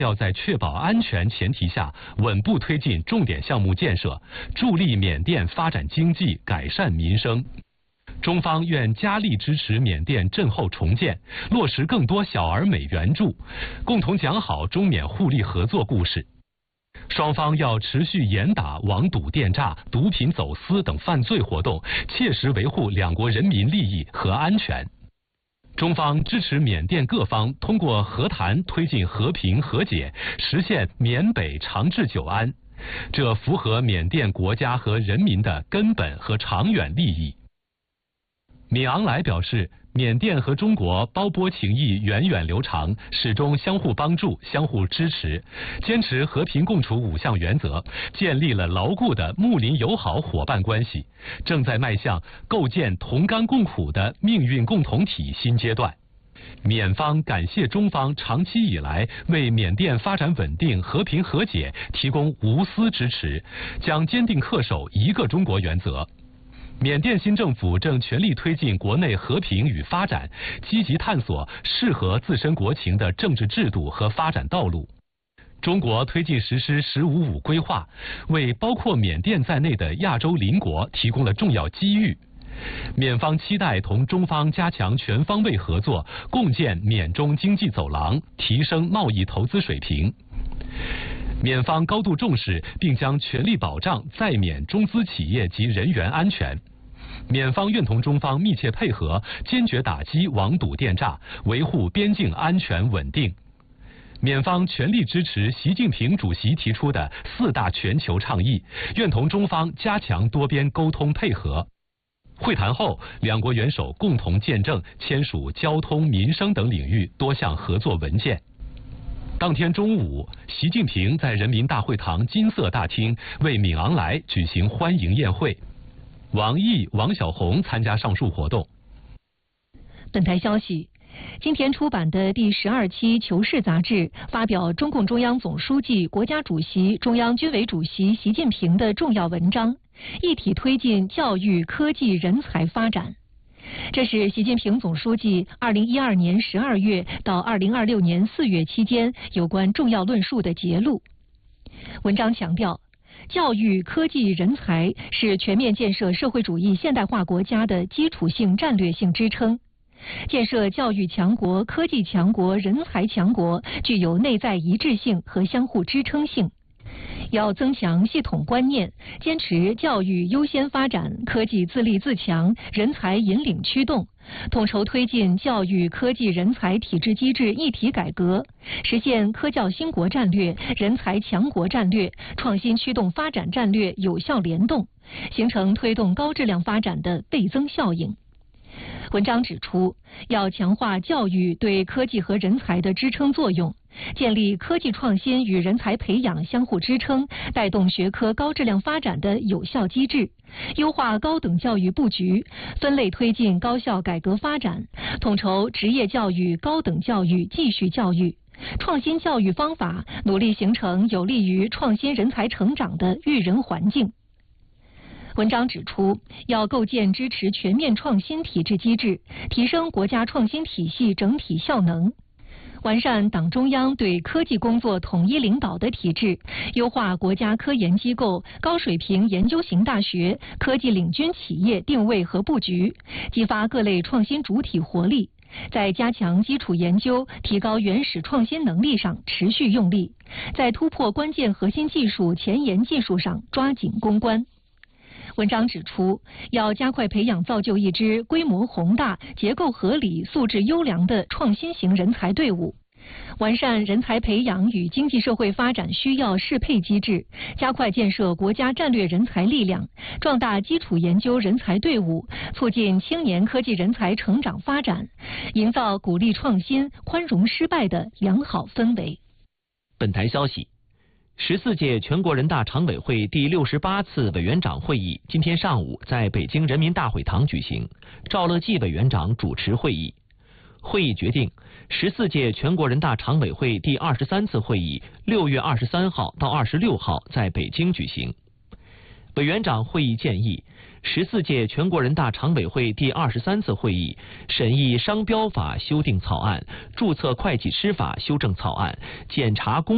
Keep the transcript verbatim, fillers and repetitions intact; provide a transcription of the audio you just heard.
要在确保安全前提下，稳步推进重点项目建设，助力缅甸发展经济、改善民生。中方愿加力支持缅甸震后重建，落实更多小而美援助，共同讲好中缅互利合作故事。双方要持续严打网赌电诈、毒品走私等犯罪活动，切实维护两国人民利益和安全。中方支持缅甸各方通过和谈推进和平和解，实现缅北长治久安，这符合缅甸国家和人民的根本和长远利益。敏昂莱表示，缅甸和中国胞波情谊源远流长，始终相互帮助、相互支持，坚持和平共处五项原则，建立了牢固的睦邻友好伙伴关系，正在迈向构建同甘共苦的命运共同体新阶段。缅方感谢中方长期以来为缅甸发展稳定、和平和解提供无私支持，将坚定恪守一个中国原则。缅甸新政府正全力推进国内和平与发展，积极探索适合自身国情的政治制度和发展道路。中国推进实施“十五五”规划，为包括缅甸在内的亚洲邻国提供了重要机遇。缅方期待同中方加强全方位合作，共建缅中经济走廊，提升贸易投资水平。缅方高度重视并将全力保障在缅中资企业及人员安全。缅方愿同中方密切配合，坚决打击网赌电诈，维护边境安全稳定。缅方全力支持习近平主席提出的四大全球倡议，愿同中方加强多边沟通配合。会谈后，两国元首共同见证签署交通、民生等领域多项合作文件。当天中午，习近平在人民大会堂金色大厅为敏昂莱举行欢迎宴会。王毅、王晓红参加上述活动。 本台消息，今天出版的第十二期《求是》杂志发表中共中央总书记、国家主席、中央军委主席习近平的重要文章，一体推进教育、科技、人才发展。这是习近平总书记二零一二年十二月到二零二六年四月期间有关重要论述的节录。文章强调，教育、科技、人才是全面建设社会主义现代化国家的基础性战略性支撑。建设教育强国、科技强国、人才强国具有内在一致性和相互支撑性。要增强系统观念，坚持教育优先发展、科技自立自强、人才引领驱动，统筹推进教育、科技、人才体制机制一体改革，实现科教兴国战略、人才强国战略、创新驱动发展战略有效联动，形成推动高质量发展的倍增效应。文章指出，要强化教育对科技和人才的支撑作用，建立科技创新与人才培养相互支撑、带动学科高质量发展的有效机制，优化高等教育布局，分类推进高校改革发展，统筹职业教育、高等教育、继续教育，创新教育方法，努力形成有利于创新人才成长的育人环境。文章指出，要构建支持全面创新体制机制，提升国家创新体系整体效能，完善党中央对科技工作统一领导的体制，优化国家科研机构、高水平研究型大学、科技领军企业定位和布局，激发各类创新主体活力，在加强基础研究、提高原始创新能力上持续用力，在突破关键核心技术、前沿技术上抓紧攻关。文章指出，要加快培养造就一支规模宏大、结构合理、素质优良的创新型人才队伍，完善人才培养与经济社会发展需要适配机制，加快建设国家战略人才力量，壮大基础研究人才队伍，促进青年科技人才成长发展，营造鼓励创新、宽容失败的良好氛围。 本台消息，十四届全国人大常委会第六十八次委员长会议今天上午在北京人民大会堂举行，赵乐际委员长主持会议。会议决定，十四届全国人大常委会第二十三次会议六月二十三号到二十六号在北京举行。委员长会议建议，十四届全国人大常委会第二十三次会议审议商标法修订草案、注册会计师法修正草案、检察公